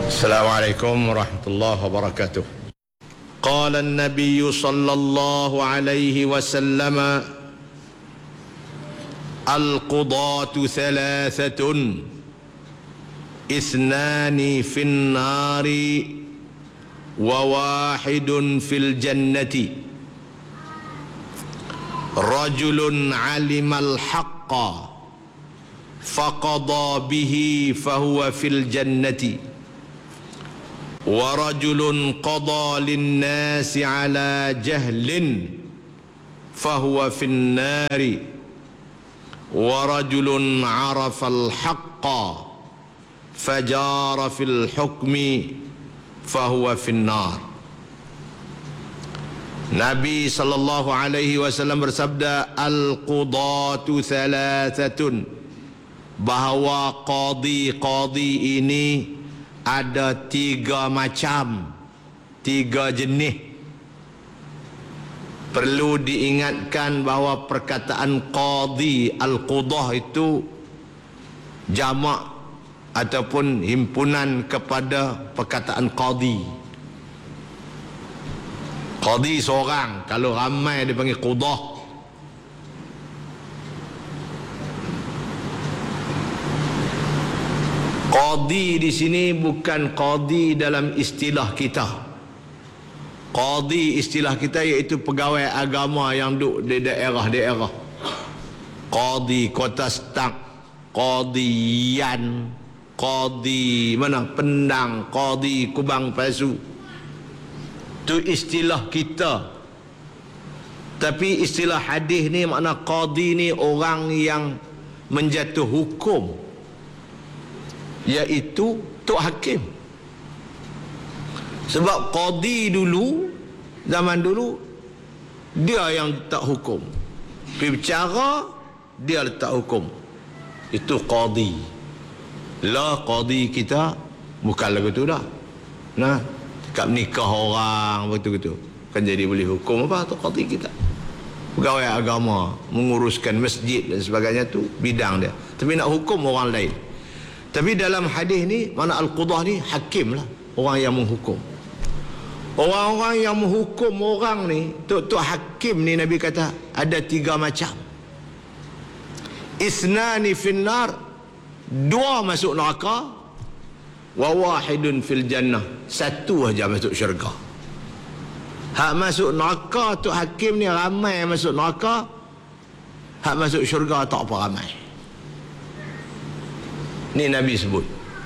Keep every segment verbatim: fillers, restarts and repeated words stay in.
Assalamualaikum warahmatullahi wabarakatuh. Qala an-nabiy sallallahu alaihi wasallam al-qudatu thalathatun ithnani fin nari wa wahidun fil jannati rajulun alimal haqqa faqada bihi fahuwa fil jannati wa rajulun qada linnasi ala jahlin fahuwa fin nari wa rajulun arafal haqqa fajara fil hukmi fahuwa fin nar. Nabi sallallahu alaihi wasallam bersabda, al-qudatu thalathatun, bahawa qadi-qadi ini ada tiga macam, tiga jenis. Perlu diingatkan bahawa perkataan qadi, al-qudah itu jamak ataupun himpunan kepada perkataan qadi. Qadi seorang, kalau ramai dia panggil qudah. Qadi di sini bukan qadi dalam istilah kita. Qadi istilah kita iaitu pegawai agama yang duduk di daerah-daerah. Qadi Kota Stak, qadi Yan, qadi mana Pendang, qadi Kubang Pasu. Itu istilah kita. Tapi istilah hadis ni makna qadi ni orang yang menjatuh hukum, iaitu tok hakim. Sebab qadi dulu, zaman dulu, dia yang letak hukum. Pergi bercara, dia letak hukum. Itu qadi. Lah qadi kita bukan lagu tu dah. Nah, kat nikah orang betul-betul kan jadi boleh hukum apa tu qadi kita. Pegawai agama, menguruskan masjid dan sebagainya tu bidang dia. Tapi nak hukum orang lain. Tapi dalam hadis ni, mana al-qudah ni hakim lah, orang yang menghukum. Orang-orang yang menghukum orang ni, tok-tok hakim ni, Nabi kata ada tiga macam. Isnani finnar, dua masuk neraka, wa wahidun fil jannah, satu aja masuk syurga. Hak masuk neraka tok hakim ni ramai masuk neraka, hak masuk syurga tak apa ramai. Ni Nabi sebut.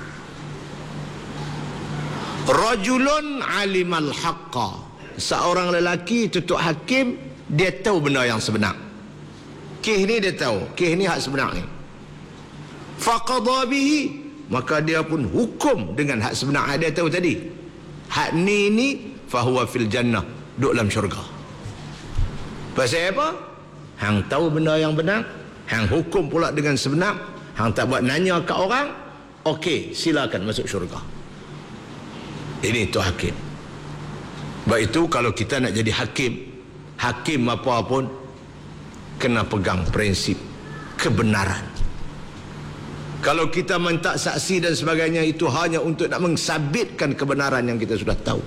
Rajulun alimal haqqa, seorang lelaki tutuk hakim, dia tahu benda yang sebenar. Kes ni dia tahu, kes ni hak sebenar ni. Faqada bihi, maka dia pun hukum dengan hak sebenar hak dia tahu tadi. Hak ni ni fahuwa fil jannah, duduk dalam syurga. Pasal apa? Hang tahu benda yang benar, hang hukum pula dengan sebenar, hang tak buat nanya kat orang, okey, silakan masuk syurga. Ini tu hakim. Sebab itu kalau kita nak jadi hakim, hakim apa pun kena pegang prinsip kebenaran. Kalau kita minta saksi dan sebagainya, itu hanya untuk nak mensabitkan kebenaran yang kita sudah tahu.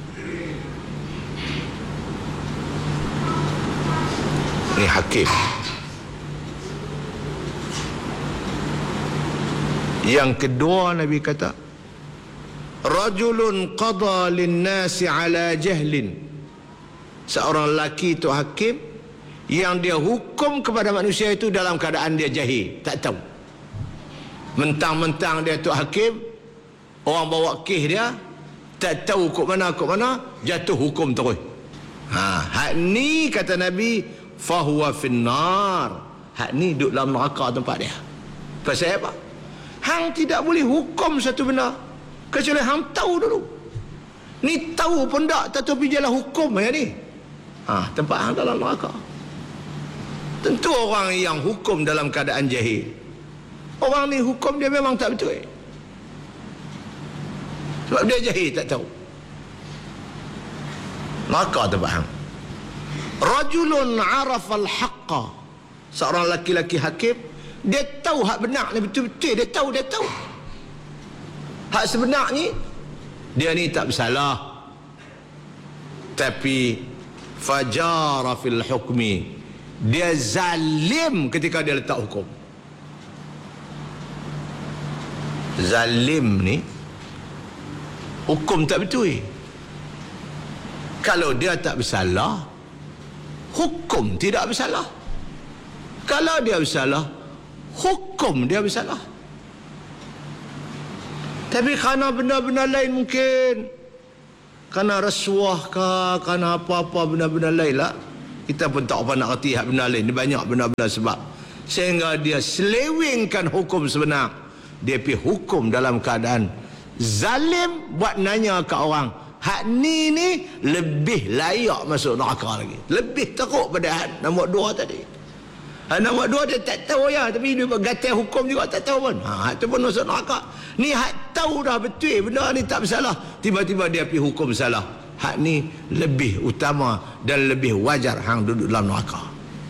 Ini hakim. Yang kedua Nabi kata, rajulun qada linnasi ala jahlin, seorang lelaki itu hakim yang dia hukum kepada manusia itu dalam keadaan dia jahil, tak tahu. Mentang-mentang dia tu hakim, orang bawa kes dia, tak tahu kok mana kok mana, jatuh hukum terus. Ha, hak ni kata Nabi, fahuwa finnar, hak ni duduk dalam neraka tempat dia. Pasal apa? Hang tidak boleh hukum satu benda kecuali hang tahu dulu. Ni tahu pun tak, tetapi jalan hukum ya ni. Ha, tempat hang dalam neraka. Tentu orang yang hukum dalam keadaan jahil, orang ni hukum dia memang tak betul. Sebab dia jahil, tak tahu. Neraka tempat hang. Rajulun arafal haqqa, seorang laki-laki hakim, dia tahu hak benar ni betul-betul, dia tahu, dia tahu. Hak sebenar ni dia ni tak bersalah, tapi fajara fil hukmi, dia zalim ketika dia letak hukum. Zalim ni hukum tak betul. Kalau dia tak bersalah, hukum tidak bersalah. Kalau dia bersalah, hukum dia bersalah. Tapi kerana benda-benda lain mungkin, kerana rasuah ke, kerana apa-apa benda-benda lain lah, kita pun tak apa nak kerti hak benda lain. Dia banyak benda-benda sebab, sehingga dia selewengkan hukum sebenar. Dia pergi hukum dalam keadaan zalim, buat nanya ke orang, hak ni ni lebih layak masuk neraka lagi, lebih teruk pada hak nombor dua tadi. Hak nombor dua dia tak tahu ya, tapi dia bergatai hukum juga tak tahu pun. Ha, hak tu pun masuk neraka. Ni hak tahu dah betul benda ni tak bersalah, tiba-tiba dia pergi hukum salah. Hak ni lebih utama dan lebih wajar hang duduk dalam neraka.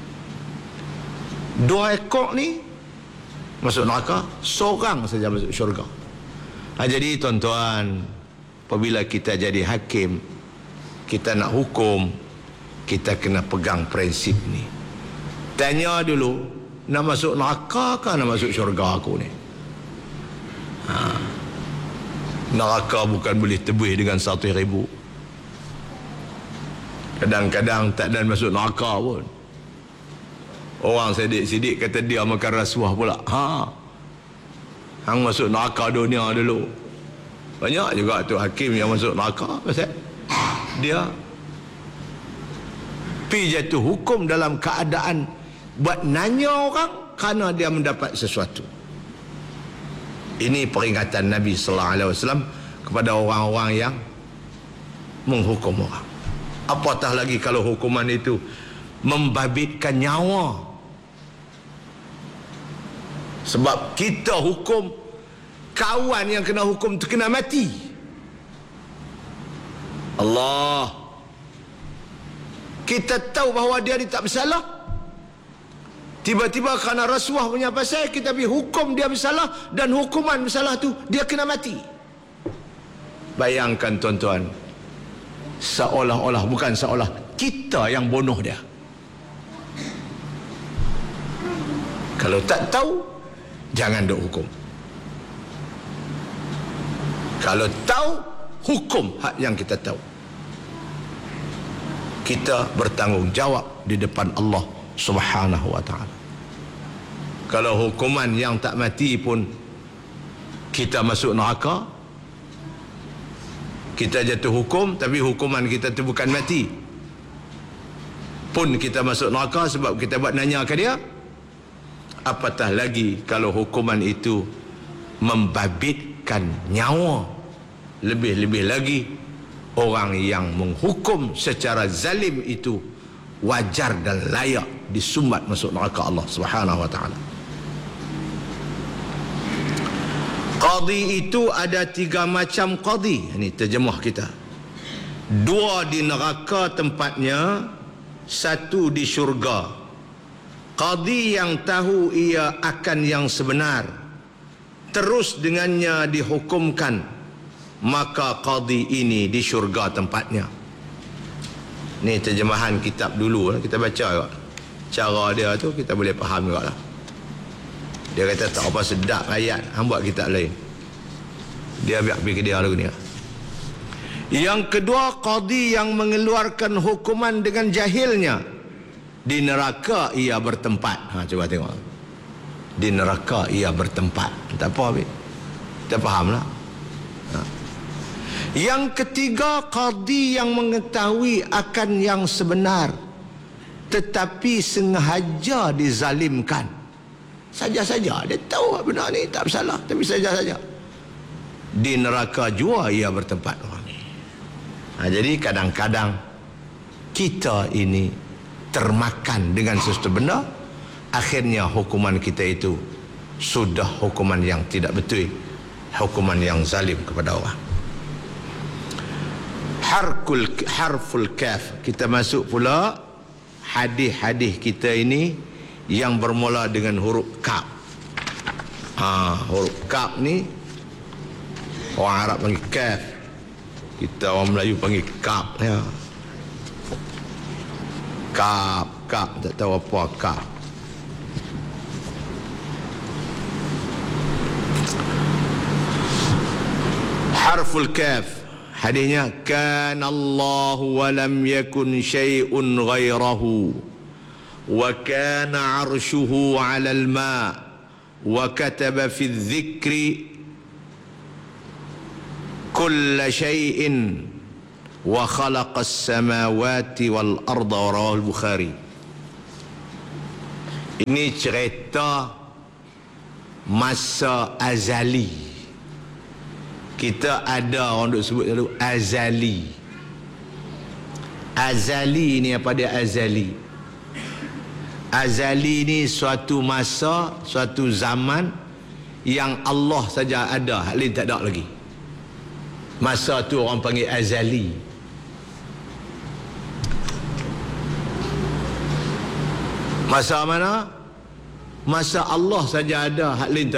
Dua ekor ni masuk neraka, seorang saja masuk syurga. Ha, jadi tuan-tuan, apabila kita jadi hakim, kita nak hukum, kita kena pegang prinsip ni. Tanya dulu, nak masuk neraka ke nak masuk syurga aku ni? Ha. Neraka bukan boleh tebus dengan satu ribu. Kadang-kadang tak ada masuk neraka pun. Orang sidik-sidik kata dia makan rasuah pula. Ha. Hang masuk neraka dunia dulu. Banyak juga tu hakim yang masuk neraka pasal dia pi jatuh hukum dalam keadaan buat nanya orang kerana dia mendapat sesuatu. Ini peringatan Nabi sallallahu alaihi wasallam kepada orang-orang yang menghukum orang. Apatah lagi kalau hukuman itu membabitkan nyawa. Sebab kita hukum, kawan yang kena hukum tu kena mati. Allah, kita tahu bahawa dia ni tak bersalah, tiba-tiba kerana rasuah punya pasal kita pergi hukum dia bersalah, dan hukuman bersalah tu dia kena mati. Bayangkan tuan-tuan, seolah-olah, bukan seolah, kita yang bunuh dia. Kalau tak tahu, jangan duk hukum. Kalau tahu, hukum hak yang kita tahu. Kita bertanggungjawab di depan Allah Subhanahu wa ta'ala. Kalau hukuman yang tak mati pun kita masuk neraka, kita jatuh hukum tapi hukuman kita tu bukan mati, pun kita masuk neraka sebab kita buat nanya ke dia. Apatah lagi kalau hukuman itu membabitkan nyawa. Lebih-lebih lagi orang yang menghukum secara zalim itu wajar dan layak disumbat masuk neraka Allah Subhanahu wa ta'ala. Qadi itu ada tiga macam qadi. Ini terjemah kita. Dua di neraka tempatnya, satu di syurga. Qadi yang tahu ia akan yang sebenar, terus dengannya dihukumkan, maka qadi ini di syurga tempatnya. Ni terjemahan kitab dulu, kita baca juga. Cara dia tu kita boleh faham juga lah. Dia kata tak apa sedap ayat, hang buat kitab lain. Dia biar pergi ke dia lagu ni. Yang kedua, qadi yang mengeluarkan hukuman dengan jahilnya. Di neraka ia bertempat. Ha, cuba tengok. Di neraka ia bertempat. Tak apa habis. Kita faham lah. Ha. Yang ketiga, qadi yang mengetahui akan yang sebenar, tetapi sengaja dizalimkan. Saja-saja dia tahu benar ni tak bersalah, tapi saja-saja. Di neraka jua ia bertempat orang ni. Ha, jadi kadang-kadang kita ini termakan dengan sesuatu benda, akhirnya hukuman kita itu sudah hukuman yang tidak betul, hukuman yang zalim kepada orang. Harkul harful kaf. Kita masuk pula hadis-hadis kita ini yang bermula dengan huruf kaf. Ha, huruf kaf ni orang Arab panggil kaf. Kita orang Melayu panggil kap ya. Kap, kap, tak tahu apa kap. Harful kaf. Hadisnya kana Allah wa lam yakun syai'un ghairahu wa kana 'arshuhu 'ala al-ma' wa kataba fi adh-dhikri kulla syai'in wa khalaqa as-samawati wal arda. Rawahul Bukhari. Ini cerita masa azali. Kita ada orang duk sebut dulu azali. Azali ni apa dia azali? Azali ni suatu masa, suatu zaman yang Allah saja ada, hak lain tak ada lagi. Masa tu orang panggil azali. Masa mana? Masa Allah saja ada, hak lain tak